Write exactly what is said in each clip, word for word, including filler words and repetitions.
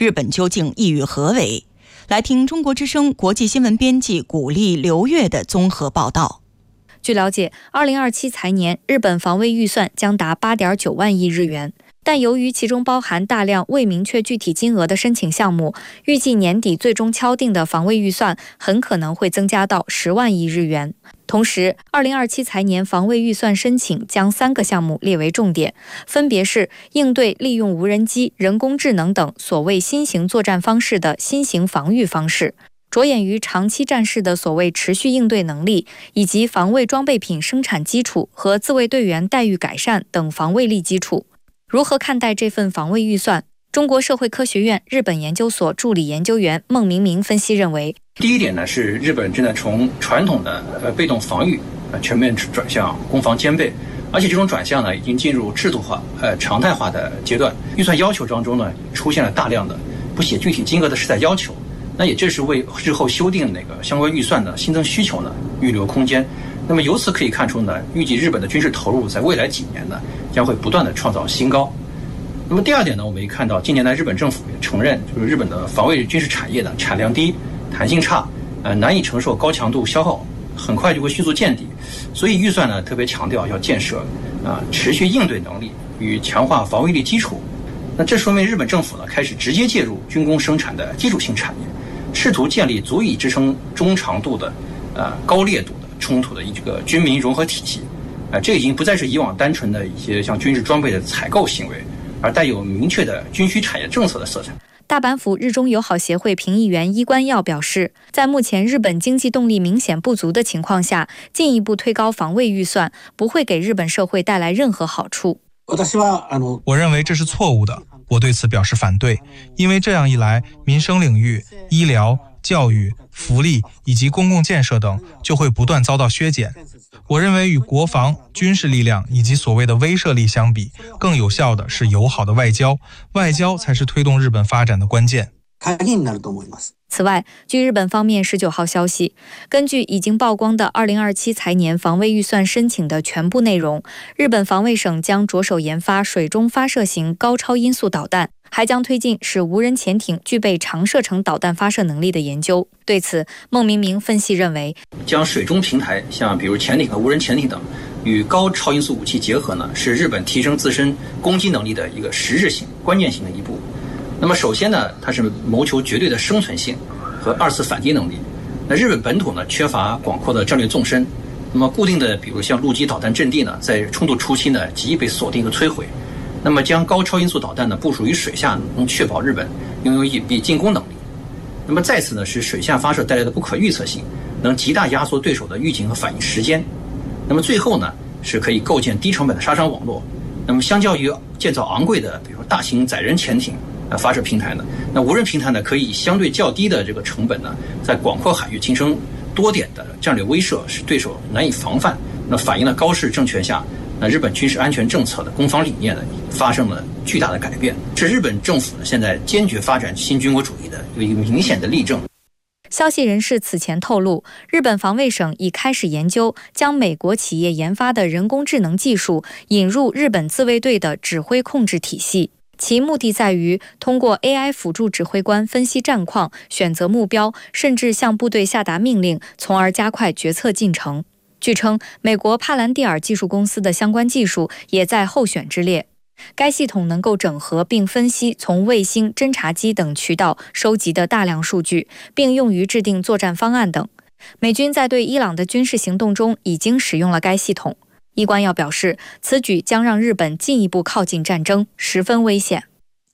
日本究竟意欲何为？来听中国之声国际新闻编辑古丽、刘月的综合报道。 据了解，二零二七财年日本防卫预算将达八点九万亿日元，但由于其中包含大量未明确具体金额的申请项目，预计年底最终敲定的防卫预算很可能会增加到十万亿日元。同时，二零二七财年防卫预算申请将三个项目列为重点，分别是应对利用无人机、人工智能等所谓新型作战方式的新型防御方式，着眼于长期战事的所谓持续应对能力，以及防卫装备品生产基础和自卫队员待遇改善等防卫力基础。如何看待这份防卫预算？中国社会科学院日本研究所助理研究员孟明明分析认为， 第一点呢，是日本正在从传统的呃被动防御呃全面转向攻防兼备，而且这种转向呢已经进入制度化呃常态化的阶段。预算要求当中呢出现了大量的不写具体金额的实在要求，那也正是为日后修订那个相关预算的新增需求呢预留空间。那么由此可以看出呢，预计日本的军事投入在未来几年呢将会不断的创造新高。那么第二点呢，我们也看到近年来日本政府也承认，就是日本的防卫军事产业的产量低、弹性差，呃，难以承受高强度消耗，很快就会迅速见底。所以预算呢特别强调要建设啊、呃、持续应对能力与强化防卫力基础。那这说明日本政府呢开始直接介入军工生产的基础性产业，试图建立足以支撑中长度的呃高烈度的冲突的一个军民融合体系。啊、呃，这已经不再是以往单纯的一些像军事装备的采购行为，而带有明确的军需产业政策的色彩。 大阪府日中友好协会评议员伊关耀表示，在目前日本经济动力明显不足的情况下，进一步推高防卫预算不会给日本社会带来任何好处。 我认为这是错误的，我对此表示反对，因为这样一来，民生领域、医疗、教育、福利以及公共建设等就会不断遭到削减。我认为与国防、军事力量以及所谓的威慑力相比，更有效的是友好的外交，外交才是推动日本发展的关键。 此外，据日本方面十九号消息，根据已经曝光的二零二七财年防卫预算申请的全部内容，日本防卫省将着手研发水中发射型高超音速导弹，还将推进使无人潜艇具备长射程导弹发射能力的研究。对此，孟明明分析认为， 将水中平台，像比如潜艇和无人潜艇等，与高超音速武器结合呢，是日本提升自身攻击能力的一个实质性、关键性的一步。那么首先呢，它是谋求绝对的生存性和二次反击能力。那日本本土呢缺乏广阔的战略纵深，那么固定的比如像陆基导弹阵地呢，在冲突初期呢极易被锁定和摧毁。那么将高超音速导弹呢部署于水下，能确保日本拥有隐蔽进攻能力。那么再次呢是水下发射带来的不可预测性，能极大压缩对手的预警和反应时间。那么最后呢是可以构建低成本的杀伤网络。那么相较于建造昂贵的比如说大型载人潜艇发射平台呢，那无人平台呢，可以以相对较低的这个成本呢，在广阔海域形成多点的战略威慑，使对手难以防范。那反映了高市政权下，那日本军事安全政策的攻防理念呢，发生了巨大的改变，是日本政府呢现在坚决发展新军国主义的有一个明显的例证。 消息人士此前透露，日本防卫省已开始研究将美国企业研发的人工智能技术引入日本自卫队的指挥控制体系。其目的在于通过 A I 辅助指挥官分析战况、选择目标，甚至向部队下达命令，从而加快决策进程。据称，美国帕兰蒂尔技术公司的相关技术也在候选之列。该系统能够整合并分析从卫星、侦察机等渠道收集的大量数据，并用于制定作战方案等。美军在对伊朗的军事行动中已经使用了该系统。伊关耀表示，此举将让日本进一步靠近战争，十分危险。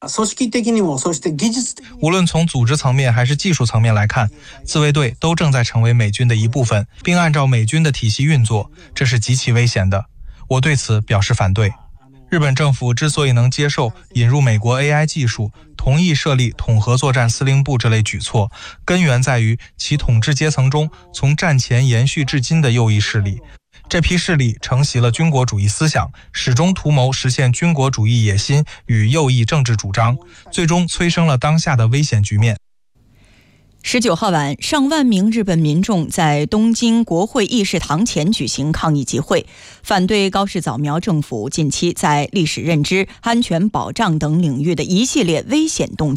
无论从组织层面还是技术层面来看，自卫队都正在成为美军的一部分，并按照美军的体系运作，这是极其危险的。我对此表示反对。日本政府之所以能接受引入美国 A I 技术，同意设立统合作战司令部这类举措，根源在于其统治阶层中从战前延续至今的右翼势力。这批势力承袭了军国主义思想，始终图谋实现军国主义野心与右翼政治主张，最终催生了当下的危险局面。 十九号晚，上万名日本民众在东京国会议事堂前举行抗议集会，反对高市早苗政府近期在历史认知、安全保障等领域的一系列危险动向。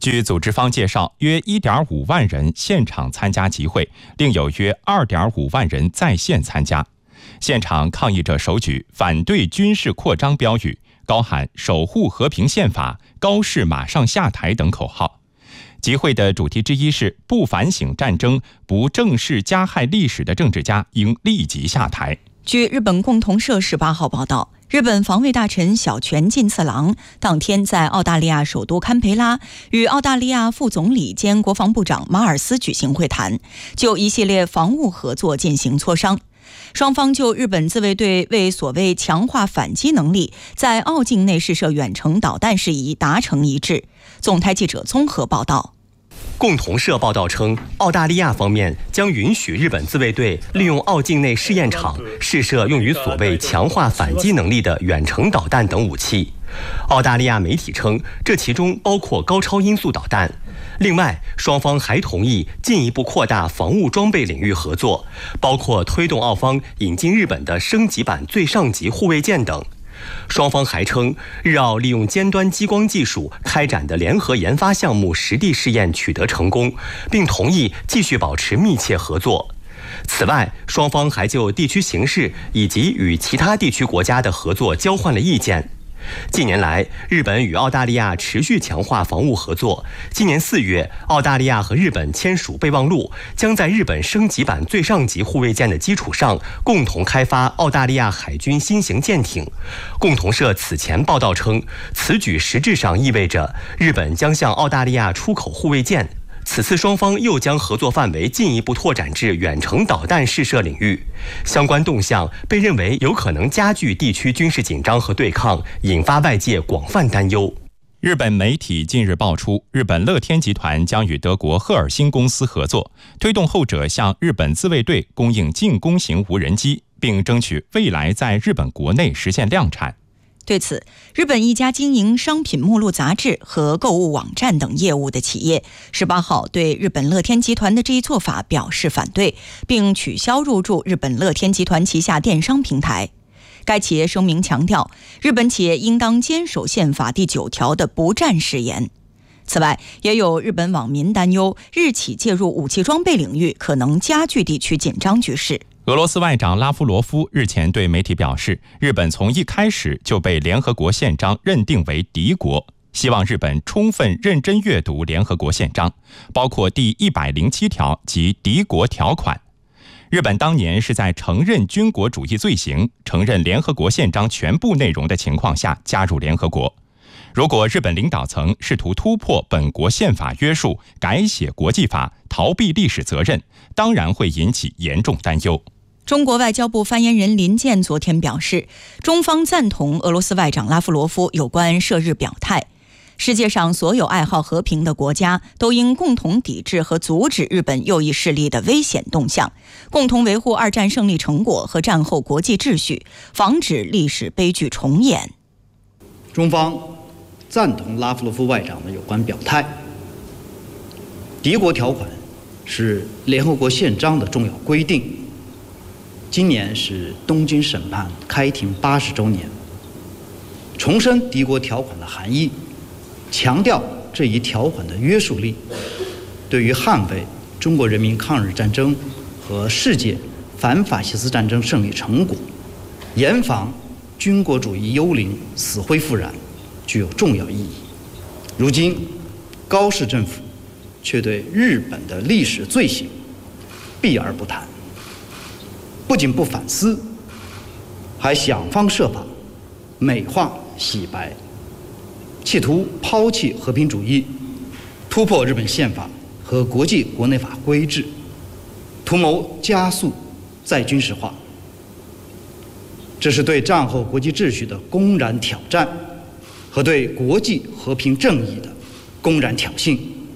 据组织方介绍，约 一点五万人现场参加集会，另有约 二点五万人在线参加。现场抗议者手举反对军事扩张标语，高喊守护和平宪法、高市马上下台等口号。集会的主题之一是不反省战争、不正视加害历史的政治家应立即下台。 据日本共同社十八号报道，日本防卫大臣小泉进次郎当天在澳大利亚首都堪培拉与澳大利亚副总理兼国防部长马尔斯举行会谈，就一系列防务合作进行磋商。双方就日本自卫队为所谓强化反击能力，在澳境内试射远程导弹事宜达成一致。总台记者综合报道。 共同社报道称，澳大利亚方面将允许日本自卫队利用澳境内试验场试射用于所谓强化反击能力的远程导弹等武器。澳大利亚媒体称，这其中包括高超音速导弹。另外，双方还同意进一步扩大防务装备领域合作，包括推动澳方引进日本的升级版最上级护卫舰等。双方还称，日澳利用尖端激光技术开展的联合研发项目实地试验取得成功，并同意继续保持密切合作。此外，双方还就地区形势以及与其他地区国家的合作交换了意见。近年来，日本与澳大利亚持续强化防务合作。今年四月，澳大利亚和日本签署备忘录，将在日本升级版最上级护卫舰的基础上，共同开发澳大利亚海军新型舰艇。共同社此前报道称，此举实质上意味着日本将向澳大利亚出口护卫舰。此次双方又将合作范围进一步拓展至远程导弹试射领域，相关动向被认为有可能加剧地区军事紧张和对抗，引发外界广泛担忧。 日本媒体近日爆出，日本乐天集团将与德国赫尔辛公司合作，推动后者向日本自卫队供应进攻型无人机，并争取未来在日本国内实现量产。 对此，日本一家经营商品目录杂志和购物网站等业务的企业十八号对日本乐天集团的这一做法表示反对，并取消入驻日本乐天集团旗下电商平台。该企业声明强调，日本企业应当坚守宪法第九条的不战誓言。此外，也有日本网民担忧，日企介入武器装备领域可能加剧地区紧张局势。 俄罗斯外长拉夫罗夫日前对媒体表示，日本从一开始就被联合国宪章认定为敌国，希望日本充分认真阅读联合国宪章，包括第一百零七条及敌国条款。日本当年是在承认军国主义罪行、承认联合国宪章全部内容的情况下加入联合国。如果日本领导层试图突破本国宪法约束，改写国际法，逃避历史责任，当然会引起严重担忧。 中国外交部发言人林健昨天表示，中方赞同俄罗斯外长拉夫罗夫有关涉日表态。世界上所有爱好和平的国家都应共同抵制和阻止日本右翼势力的危险动向，共同维护二战胜利成果和战后国际秩序，防止历史悲剧重演。 中方赞同拉夫罗夫外长的有关表态。敌国条款是联合国宪章的重要规定。今年是东京审判开庭八十周年，重申敌国条款的含义，强调这一条款的约束力，对于捍卫中国人民抗日战争和世界反法西斯战争胜利成果，严防军国主义幽灵死灰复燃，具有重要意义。如今，高市政府却对日本的历史罪行避而不谈，不仅不反思，还想方设法美化洗白，企图抛弃和平主义，突破日本宪法和国际国内法规制，图谋加速再军事化。这是对战后国际秩序的公然挑战，和对国际和平正义的公然挑衅。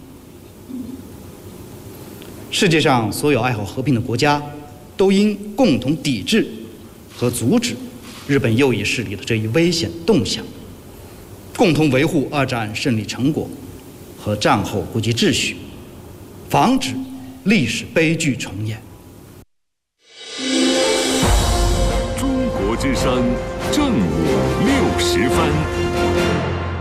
世界上所有爱好和平的国家都应共同抵制和阻止日本右翼势力的这一危险动向，共同维护二战胜利成果和战后国际秩序，防止历史悲剧重演。 中国之声正午六时分。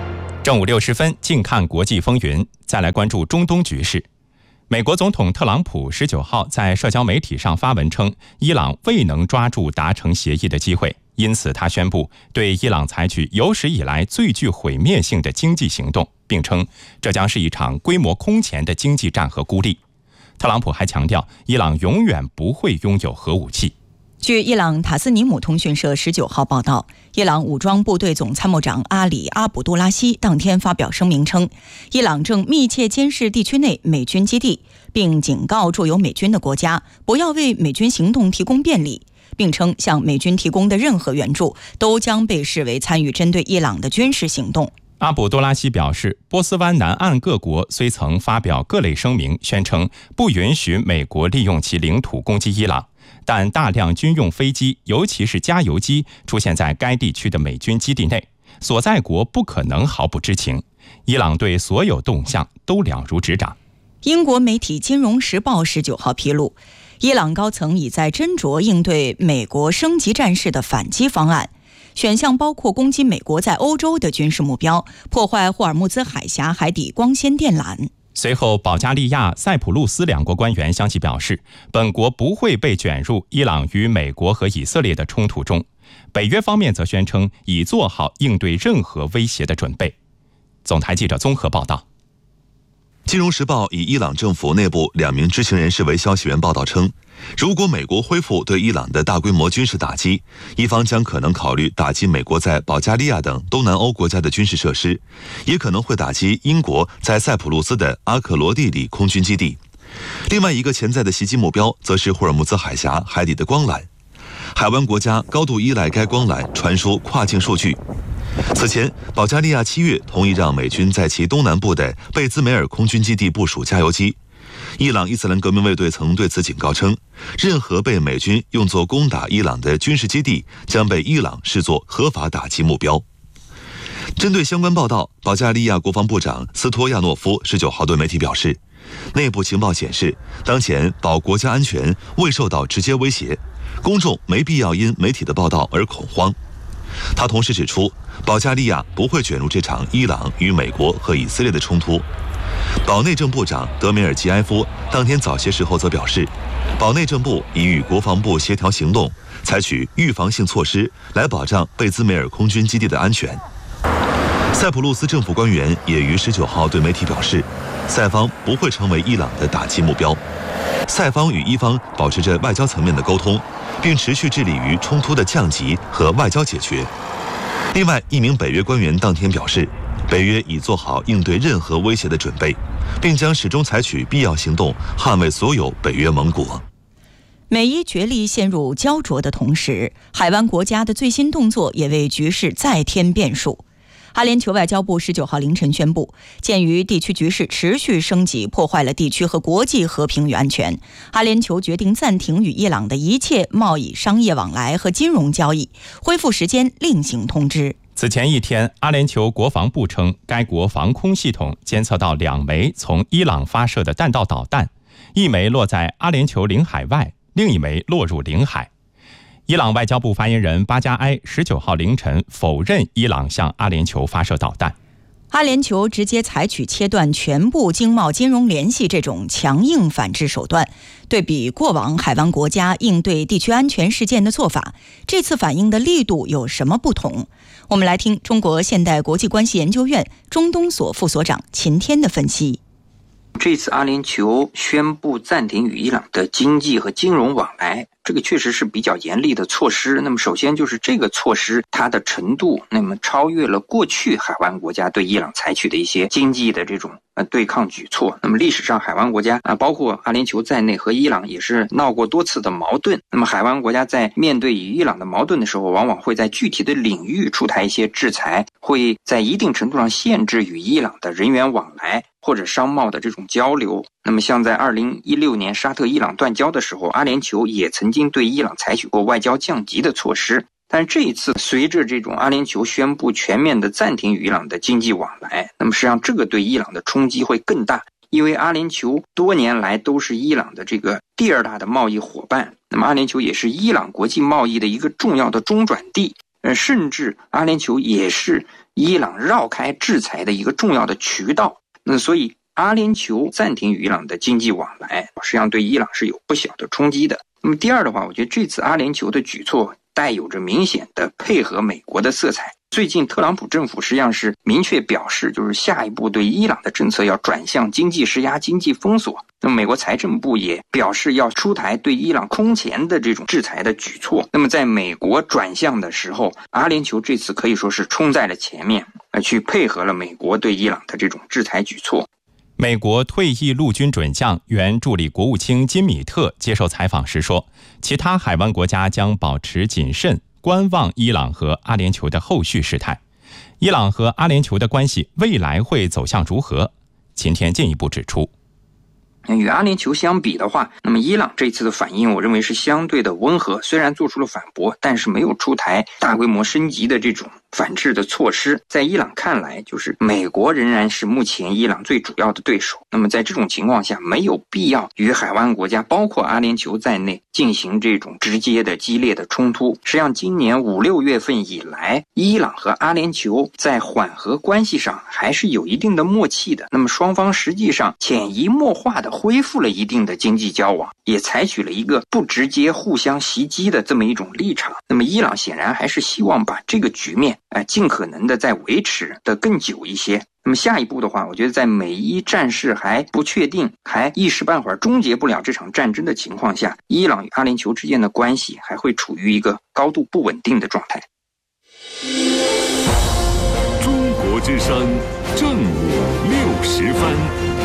正午六时分，近看国际风云，再来关注中东局势。美国总统特朗普十九号在社交媒体上发文称，伊朗未能抓住达成协议的机会，因此他宣布对伊朗采取有史以来最具毁灭性的经济行动，并称这将是一场规模空前的经济战和孤立。特朗普还强调，伊朗永远不会拥有核武器。 据伊朗塔斯尼姆通讯社十九号报道，伊朗武装部队总参谋长阿里·阿卜杜拉希当天发表声明称，伊朗正密切监视地区内美军基地，并警告驻有美军的国家不要为美军行动提供便利，并称向美军提供的任何援助都将被视为参与针对伊朗的军事行动。 阿卜杜拉希表示，波斯湾南岸各国虽曾发表各类声明，宣称不允许美国利用其领土攻击伊朗，但大量军用飞机，尤其是加油机，出现在该地区的美军基地内，所在国不可能毫不知情。伊朗对所有动向都了如指掌。 英国媒体《金融时报》十九号披露，伊朗高层已在斟酌应对美国升级战事的反击方案，选项包括攻击美国在欧洲的军事目标，破坏霍尔木兹海峡海底光纤电缆。 随后，保加利亚、塞浦路斯两国官员相继表示，本国不会被卷入伊朗与美国和以色列的冲突中。北约方面则宣称已做好应对任何威胁的准备。总台记者综合报道。 金融时报以伊朗政府内部两名知情人士为消息源报道称，如果美国恢复对伊朗的大规模军事打击，伊方将可能考虑打击美国在保加利亚等东南欧国家的军事设施，也可能会打击英国在塞浦路斯的阿克罗蒂里空军基地。另外一个潜在的袭击目标则是霍尔木兹海峡海底的光缆，海湾国家高度依赖该光缆传输跨境数据。此前，保加利亚七月同意让美军在其东南部的贝兹梅尔空军基地部署加油机。伊朗伊斯兰革命卫队曾对此警告称，任何被美军用作攻打伊朗的军事基地将被伊朗视作合法打击目标。针对相关报道，保加利亚国防部长斯托亚诺夫十九号对媒体表示，内部情报显示，当前保国家安全未受到直接威胁，公众没必要因媒体的报道而恐慌。他同时指出，保加利亚不会卷入这场伊朗与美国和以色列的冲突。保内政部长德米尔吉埃夫当天早些时候则表示，保内政部已与国防部协调行动，采取预防性措施来保障贝兹梅尔空军基地的安全。塞浦路斯政府官员也于十九号对媒体表示，塞方不会成为伊朗的打击目标。塞方与伊方保持着外交层面的沟通，并持续致力于冲突的降级和外交解决。另外，一名北约官员当天表示，北约已做好应对任何威胁的准备，并将始终采取必要行动捍卫所有北约盟国。 美伊角力陷入焦灼的同时，海湾国家的最新动作也为局势再添变数。阿联酋外交部十九号凌晨宣布，鉴于地区局势持续升级，破坏了地区和国际和平与安全，阿联酋决定暂停与伊朗的一切贸易、商业往来和金融交易，恢复时间另行通知。 此前一天，阿联酋国防部称，该国防空系统监测到两枚从伊朗发射的弹道导弹，一枚落在阿联酋领海外，另一枚落入领海。伊朗外交部发言人巴加埃十九号凌晨否认伊朗向阿联酋发射导弹。 阿联酋直接采取切断全部经贸金融联系这种强硬反制手段，对比过往海湾国家应对地区安全事件的做法，这次反应的力度有什么不同？我们来听中国现代国际关系研究院中东所副所长秦天的分析。 这次阿联酋宣布暂停与伊朗的经济和金融往来，这个确实是比较严厉的措施。那么首先就是这个措施它的程度，那么超越了过去海湾国家对伊朗采取的一些经济的这种呃对抗举措。那么历史上海湾国家啊，包括阿联酋在内和伊朗也是闹过多次的矛盾。那么海湾国家在面对与伊朗的矛盾的时候，往往会在具体的领域出台一些制裁，会在一定程度上限制与伊朗的人员往来或者商贸的这种交流。那么像在二零一六年沙特伊朗断交的时候，阿联酋也曾经对伊朗采取过外交降级的措施。但是这一次随着这种阿联酋宣布全面的暂停与伊朗的经济往来，那么实际上这个对伊朗的冲击会更大，因为阿联酋多年来都是伊朗的这个第二大的贸易伙伴，那么阿联酋也是伊朗国际贸易的一个重要的中转地，呃，甚至阿联酋也是伊朗绕开制裁的一个重要的渠道。那所以阿联酋暂停与伊朗的经济往来，实际上对伊朗是有不小的冲击的。那么第二的话，我觉得这次阿联酋的举措带有着明显的配合美国的色彩。最近特朗普政府实际上是明确表示，就是下一步对伊朗的政策要转向经济施压、经济封锁。那么美国财政部也表示要出台对伊朗空前的这种制裁的举措。那么在美国转向的时候，阿联酋这次可以说是冲在了前面，呃，去配合了美国对伊朗的这种制裁举措。 美国退役陆军准将、原助理国务卿金米特接受采访时说，其他海湾国家将保持谨慎，观望伊朗和阿联酋的后续事态。伊朗和阿联酋的关系未来会走向如何？秦天进一步指出， 与阿联酋相比的话，那么伊朗这次的反应我认为是相对的温和，虽然做出了反驳，但是没有出台大规模升级的这种反制的措施。在伊朗看来，就是美国仍然是目前伊朗最主要的对手。那么在这种情况下，没有必要与海湾国家包括阿联酋在内进行这种直接的激烈的冲突。实际上今年五六月份以来，伊朗和阿联酋在缓和关系上还是有一定的默契的。那么双方实际上潜移默化的恢复了一定的经济交往，也采取了一个不直接互相袭击的这么一种立场。那么伊朗显然还是希望把这个局面呃，尽可能的再维持的更久一些。那么下一步的话，我觉得在美伊战事还不确定，还一时半会儿终结不了这场战争的情况下，伊朗与阿联酋之间的关系还会处于一个高度不稳定的状态。 中国之声正午六十分。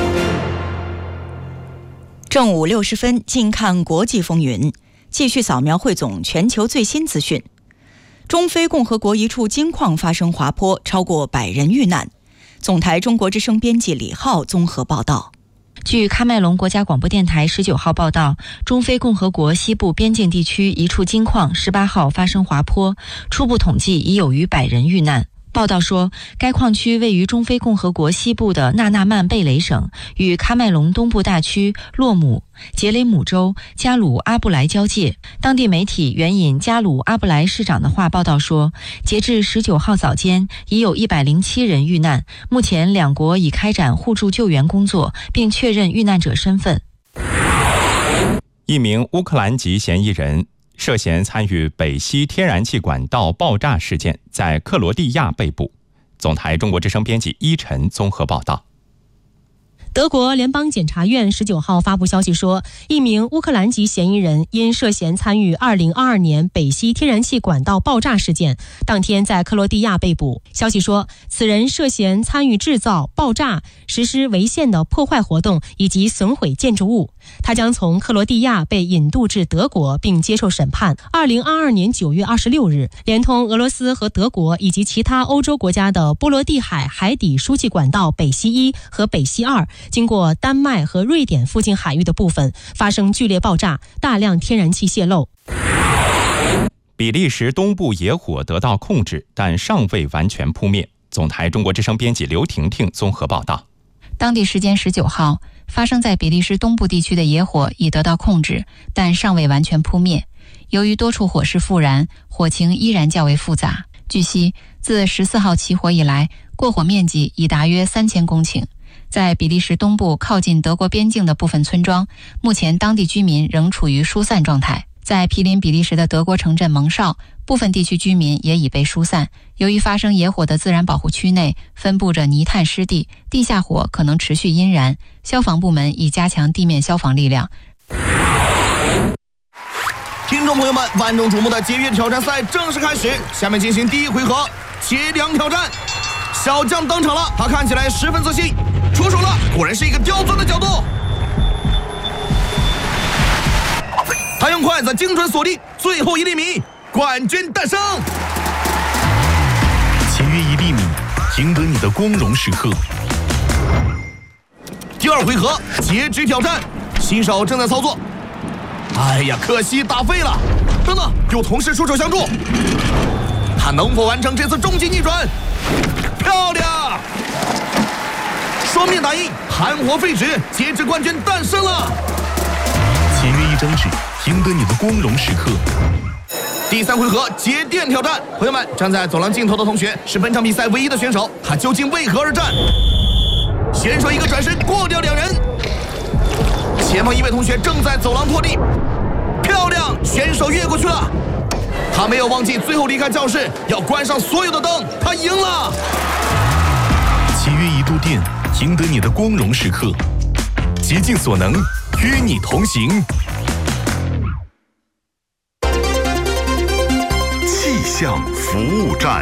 正午六十分，近看国际风云，继续扫描汇总全球最新资讯。中非共和国一处金矿发生滑坡，超过百人遇难。总台中国之声编辑李浩综合报道。 据喀麦隆国家广播电台十九号报道，中非共和国西部边境地区一处金矿十八号发生滑坡，初步统计已有逾百人遇难。报道说，该矿区位于中非共和国西部的纳纳曼贝雷省，与喀麦隆东部大区洛姆、杰雷姆州加鲁阿布莱交界。当地媒体援引加鲁阿布莱市长的话报道说，截至十九号早间，已有一百零七人遇难。目前两国已开展互助救援工作，并确认遇难者身份。 一名乌克兰籍嫌疑人涉嫌参与北溪天然气管道爆炸事件，在克罗地亚被捕。总台中国之声编辑依晨综合报道。 德国联邦检察院十九号发布消息说，一名乌克兰籍嫌疑人因涉嫌参与二零二二年北溪天然气管道爆炸事件，当天在克罗地亚被捕。消息说，此人涉嫌参与制造、爆炸、实施违宪的破坏活动以及损毁建筑物。他将从克罗地亚被引渡至德国并接受审判。二零二二年九月二十六日，连通俄罗斯和德国以及其他欧洲国家的波罗的海海底输气管道北溪一和北溪二，经过丹麦和瑞典附近海域的部分发生剧烈爆炸，大量天然气泄漏。 比利时东部野火得到控制，但尚未完全扑灭。总台中国之声编辑刘婷婷综合报道。 当地时间十九号，发生在比利时东部地区的野火已得到控制，但尚未完全扑灭。由于多处火势复燃，火情依然较为复杂。据悉，自十四号起火以来，过火面积已达约三千公顷。在比利时东部靠近德国边境的部分村庄，目前当地居民仍处于疏散状态。在毗邻比利时的德国城镇蒙绍，部分地区居民也已被疏散。由于发生野火的自然保护区内分布着泥炭湿地，地下火可能持续阴燃，消防部门已加强地面消防力量。 听众朋友们，万众瞩目的节约挑战赛正式开始，下面进行第一回合切梁挑战。小将登场了，他看起来十分自信，出手了，果然是一个刁钻的角度。他用筷子精准锁定最后一厘米，冠军诞生。 节约一厘米，赢得你的光荣时刻。 第二回合截肢挑战，新手正在操作。哎呀，可惜打废了。等等，有同事出手相助，他能否完成这次终极逆转？漂亮！双面打印，含火废纸，截肢冠军诞生了。 节约一张纸，赢得你的光荣时刻。 第三回合接电挑战，朋友们，站在走廊尽头的同学是本场比赛唯一的选手，他究竟为何而战？选手一个转身过掉两人，前方一位同学正在走廊拖地，漂亮，选手越过去了。他没有忘记最后离开教室要关上所有的灯，他赢了。 七约一度电，赢得你的光荣时刻，竭尽所能与你同行。气象服务站。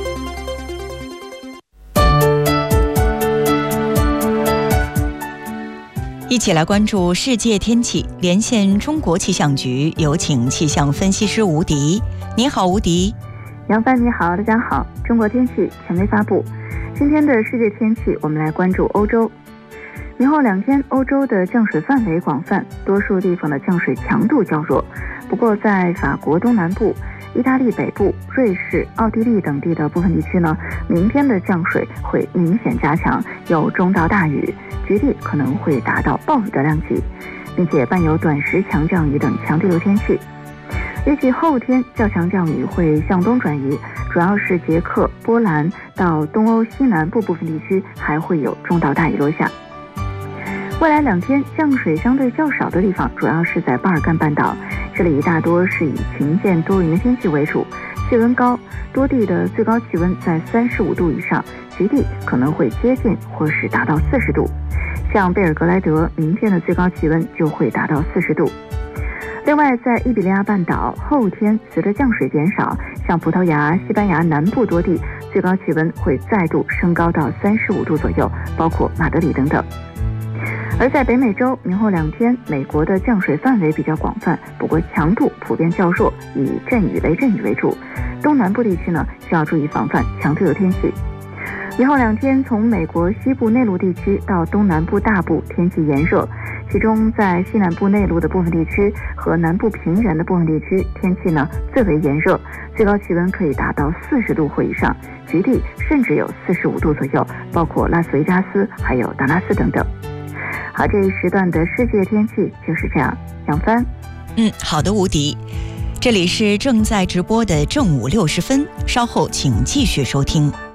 一起来关注世界天气，连线中国气象局，有请气象分析师吴迪。你好，吴迪。 杨帆你好，大家好。中国天气权威发布，今天的世界天气，我们来关注欧洲。明后两天，欧洲的降水范围广泛，多数地方的降水强度较弱。不过，在法国东南部、意大利北部、瑞士、奥地利等地的部分地区呢，明天的降水会明显加强，有中到大雨，局地可能会达到暴雨的量级，并且伴有短时强降雨等强对流天气。预计后天较强降雨会向东转移，主要是捷克、波兰到东欧西南部部分地区还会有中到大雨落下。未来两天降水相对较少的地方主要是在巴尔干半岛，这里大多是以晴见多云的天气为主，气温高，多地的最高气温在三十五度以上，局地可能会接近或是达到四十度。像贝尔格莱德，明天的最高气温就会达到四十度。另外，在伊比利亚半岛，后天随着降水减少，像葡萄牙、西班牙南部多地最高气温会再度升高到三十五度左右，包括马德里等等。而在北美洲，明后两天美国的降水范围比较广泛，不过强度普遍较弱，以阵雨雷阵雨为主。东南部地区呢，需要注意防范强对流天气。明后两天，从美国西部内陆地区到东南部大部天气炎热，其中在西南部内陆的部分地区和南部平原的部分地区，天气呢最为炎热，最高气温可以达到四十度或以上，局地甚至有四十五度左右，包括拉斯维加斯还有达拉斯等等。好，这一时段的世界天气就是这样。杨帆， 嗯，好的，吴迪。这里是正在直播的正午六十分，稍后请继续收听。